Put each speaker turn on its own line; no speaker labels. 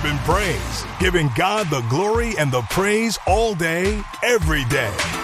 worship and praise, giving God the glory and the praise all day, every day.